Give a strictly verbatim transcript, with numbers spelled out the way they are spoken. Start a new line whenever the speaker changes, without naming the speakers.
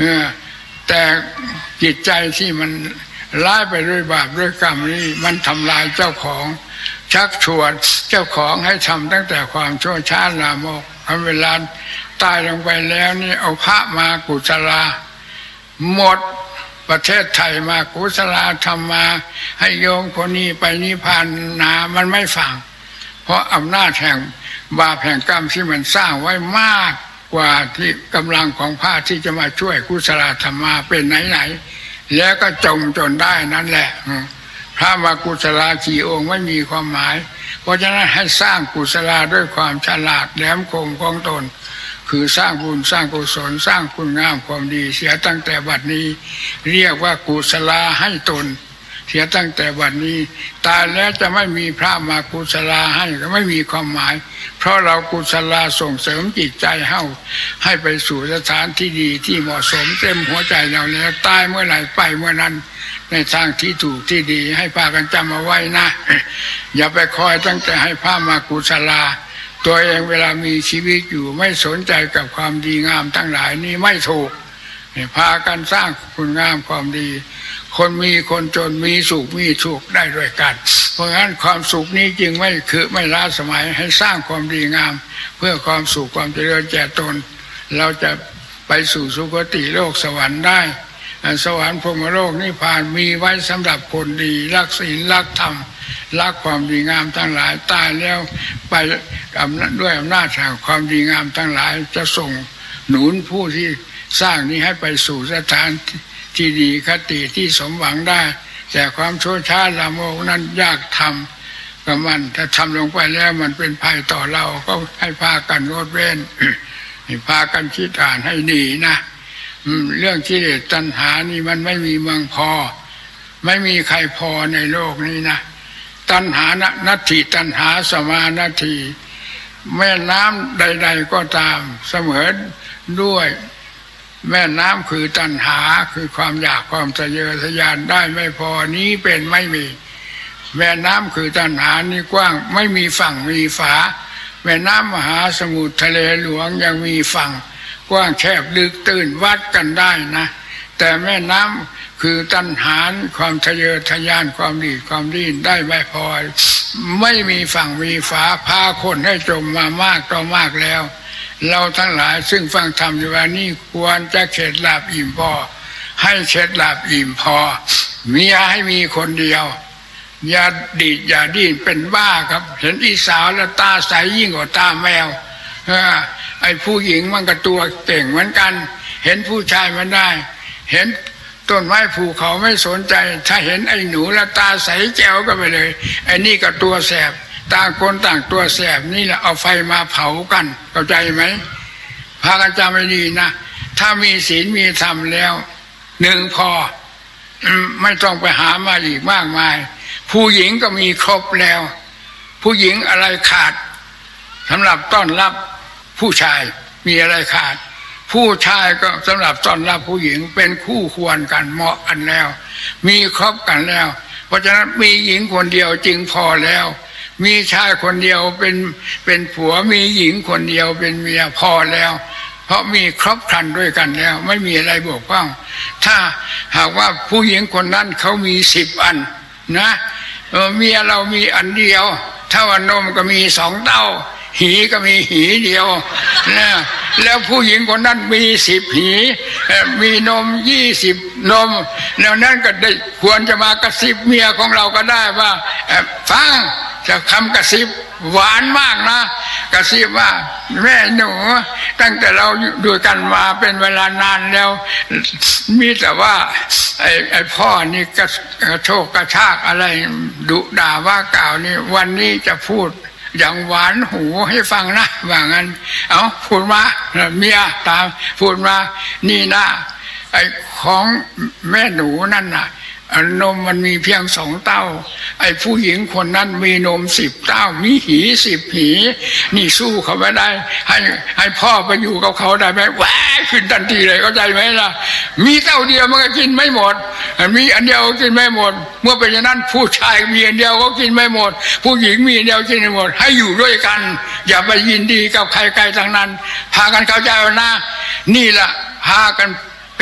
แต่จิตใจที่มันร้ายไปด้วยบาปด้วยกรรมนี้มันทำลายเจ้าของชักชวนเจ้าของให้ทำตั้งแต่ความชั่วช้าลามกเวลาตายลงไปแล้วนี่เอาพระมากุศลาหมดประเทศไทยมากุศลาทำมาให้โยมคนนี้ไปนิพพานนามันไม่ฟังเพราะอำนาจแห่งบาปแห่งกรรมที่มันสร้างไว้มากกว่าที่กำลังของพระที่จะมาช่วยกุศลธรรมมาเป็นไหนๆแล้วก็จมจนได้นั่นแหละพระมากุศลากี่องค์ไม่มีความหมายเพราะฉะนั้นให้สร้างกุศลาด้วยความฉลาดแหลมคมของตนคือสร้างบุญสร้างกุศลสร้างคุณงามความดีเสียตั้งแต่บัดนี้เรียกว่ากุศลาให้ตนเสียตั้งแต่บัดนี้ตายแล้วจะไม่มีพระมากุศลาให้ก็ไม่มีความหมายเพราะเรากุศลาส่งเสริมจิตใจเฮาให้ไปสู่สถานที่ดีที่เหมาะสมเต็มหัวใจเราแล้วตายเมื่อไหร่ไปเมื่อนั้นในทางที่ถูกที่ดีให้พากันจำเอาไว้นะอย่าไปคอยตั้งแต่ให้พระมากุศลาตัวเองเวลามีชีวิตอยู่ไม่สนใจกับความดีงามทั้งหลายนี่ไม่ถูกพากันสร้างคุณงามความดีคนมีคนจนมีสุขมีทุกข์ได้ด้วยกันเพราะงั้นความสุขนี้จึงไม่คือไม่ล้าสมัยให้สร้างความดีงามเพื่อความสุขความเจริญแก่ตนเราจะไปสู่สุคติโลกสวรรค์ได้สวรรค์พรหมโลกนิพพานมีไว้สำหรับคนดีรักศีลรักธรรมรักความดีงามทั้งหลายตายแล้วไปด้วยอำนาจแห่งความดีงามทั้งหลายจะส่งหนุนผู้ที่สร้างนี้ให้ไปสู่สถานที่ดีคติที่สมหวังได้แต่ความชั่วช้าละโมบนั้นยากทำกับมันถ้าทำลงไปแล้วมันเป็นภัยต่อเราก็ให้พากันงดเว้น ให้พากันคิดอ่านให้ดีนะเรื่องกิเลสตัณหานี่มันไม่มีเมืองพอไม่มีใครพอในโลกนี้นะตัณหานะนัตถิตัณหาสมานาทีแม่น้ำใดๆก็ตามเสมอด้วยแม่น้ำคือตัณหาคือความอยากความทะเยอทะยานได้ไม่พอนี้เป็นไม่มีแม่น้ำคือตัณหานี่กว้างไม่มีฝั่งมีฝาแม่น้ำมหาสมุทรทะเลหลวงยังมีฝั่งกว้างแคบลึกตื้นวัดกันได้นะแต่แม่น้ำคือตัณหาความทะเยอทะยานความดีความดิ้นได้ไม่พอไม่มีฝั่งมีฝาพาคนให้จมมามากต่อมากแล้วเราทั้งหลายซึ่งฟังธรรมอยู่ว่านี่ควรจะเข็ดหลาบอิ่มพอให้เข็ดหลาบอิ่มพอเมียให้มีคนเดียวอย่าดีดอย่าดิ้นเป็นบ้าครับเห็นอีสาวแล้วตาใสยิ่งกว่าตาแมวไอ้ผู้หญิงมันก็ตัวเก่งเหมือนกันเห็นผู้ชายมันได้เห็นต้นไม้ภูเขาไม่สนใจถ้าเห็นไอ้หนูแล้วตาใสแจ๋วก็ไปเลยไอ้นี่ก็ตัวแสบต่างคนต่างตัวแสบนี่แหละเอาไฟมาเผากันเข้าใจไหมพากันจำให้ดีนะถ้ามีศีลมีธรรมแล้วหนึ่งพอไม่ต้องไปหามาอีกมากมายผู้หญิงก็มีครบแล้วผู้หญิงอะไรขาดสำหรับต้อนรับผู้ชายมีอะไรขาดผู้ชายก็สำหรับต้อนรับผู้หญิงเป็นคู่ควรกันเหมาะกันแล้วมีครบกันแล้วเพราะฉะนั้นมีหญิงคนเดียวจึงพอแล้วมีชายคนเดียวเป็นเป็นผัวมีหญิงคนเดียวเป็นเมียพอแล้วเพราะมีครบครันด้วยกันแล้วไม่มีอะไรบกพร่องถ้าหากว่าผู้หญิงคนนั้นเขามีสิบอันนะเมียเรามีอันเดียวถ้าว่านมก็มีสองเต้าหีก็มีหีเดียวนะแล้วผู้หญิงคนนั้นมีสิบหีมีนมยี่สิบนมแล้วนั่นก็ได้ควรจะมากระซิบเมียของเราก็ได้ว่าฟังจะคำกระซิบหวานมากนะกระซิบว่าแม่หนูตั้งแต่เราดูกันมาเป็นเวลานานแล้วมีแต่ว่าไอ้ไอ้พ่อนี่กระโชกกระชากอะไรดุด่าว่ากล่าวนี่วันนี้จะพูดอย่างหวานหูให้ฟังนะว่างั้นเอาพูดมาเมียตามพูดมานี่นะไอ้ของแม่หนูนั่นน่ะนมมันมีเพียงสองเต้าไอ้ผู้หญิงคนนั้นมีนมสิบเต้ามีหีสิบหีนี่สู้เขาไม่ได้ให้ให้พ่อไปอยู่กับเขาได้ไหมแหวกขึ้นทันทีเลยเข้าใจไหมล่ะมีเต้าเดียวมันก็กินไม่หมดมีอันเดียวกินไม่หมดเมื่อเป็นอย่างนั้นผู้ชายมีอันเดียวก็กินไม่หมดผู้หญิงมีอันเดียวกินไม่หมดให้อยู่ด้วยกันอย่าไปยินดีกับใครๆทั้งนั้นพากันเข้าใจนะนี่แหละพากัน